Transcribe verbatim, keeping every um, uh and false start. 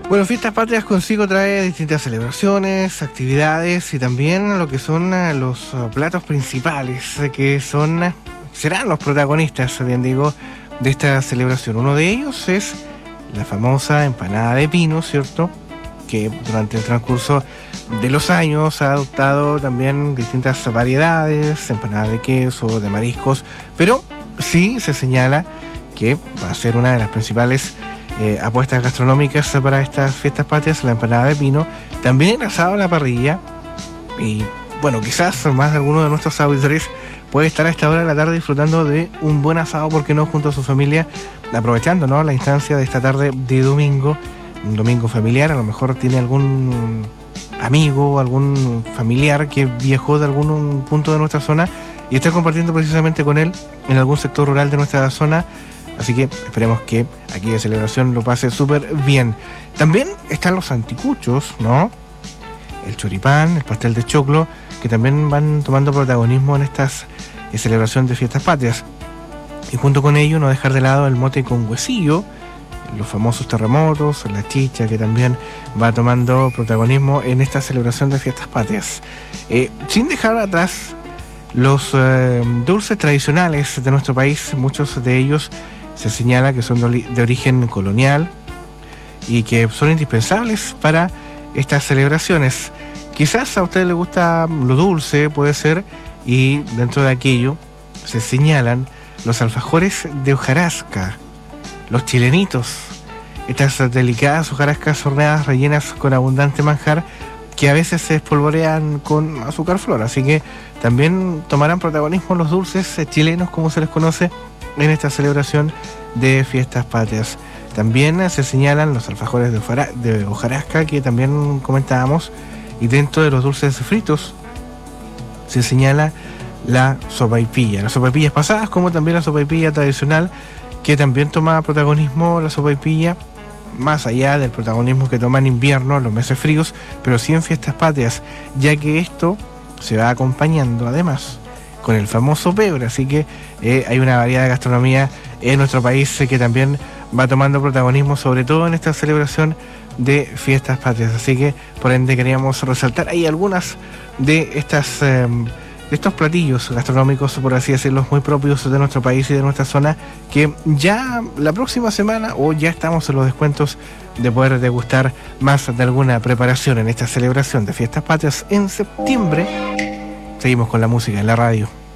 Bueno, Fiestas Patrias consigo trae distintas celebraciones, actividades y también lo que son los platos principales, que son serán los protagonistas, bien digo, de esta celebración. Uno de ellos es la famosa empanada de pino, ¿cierto?, que durante el transcurso de los años ha adoptado también distintas variedades, empanada de queso, de mariscos, pero sí se señala que va a ser una de las principales eh, apuestas gastronómicas para estas Fiestas Patrias, la empanada de pino, también asado a la parrilla. Y bueno, quizás más de alguno de nuestros auditores puede estar a esta hora de la tarde disfrutando de un buen asado, porque no, junto a su familia, aprovechando, ¿no?, la instancia de esta tarde de domingo, un domingo familiar. A lo mejor tiene algún amigo, algún familiar que viajó de algún punto de nuestra zona y está compartiendo precisamente con él en algún sector rural de nuestra zona. Así que esperemos que aquí de celebración lo pase súper bien. También están los anticuchos, ¿no?, el choripán, el pastel de choclo, que también van tomando protagonismo en estas eh, celebración de Fiestas Patrias. Y junto con ello, no dejar de lado el mote con huesillo, los famosos terremotos, la chicha, que también va tomando protagonismo en esta celebración de Fiestas Patrias. Eh, sin dejar atrás los eh, dulces tradicionales de nuestro país, muchos de ellos se señala que son de, de origen colonial y que son indispensables para estas celebraciones. Quizás a usted le gusta lo dulce, puede ser, y dentro de aquello se señalan los alfajores de hojarasca, los chilenitos, estas delicadas hojarascas horneadas rellenas con abundante manjar que a veces se espolvorean con azúcar flor. Así que también tomarán protagonismo los dulces chilenos, como se les conoce, en esta celebración de Fiestas Patrias. También se señalan los alfajores de, ojara, de hojarasca, que también comentábamos, y dentro de los dulces fritos se señala la sopaipilla, las sopaipillas pasadas, como también la sopaipilla tradicional, que también toma protagonismo la sopaipilla, más allá del protagonismo que toma en invierno, en los meses fríos, pero sí en Fiestas Patrias, ya que esto se va acompañando además con el famoso pebre. Así que eh, hay una variedad de gastronomía en nuestro país eh, que también va tomando protagonismo, sobre todo en esta celebración de Fiestas Patrias. Así que por ende queríamos resaltar ahí algunas de estas eh, de estos platillos gastronómicos, por así decirlo, muy propios de nuestro país y de nuestra zona, que ya la próxima semana, o ya estamos en los descuentos de poder degustar más de alguna preparación en esta celebración de Fiestas Patrias en septiembre. Seguimos con la música en la radio.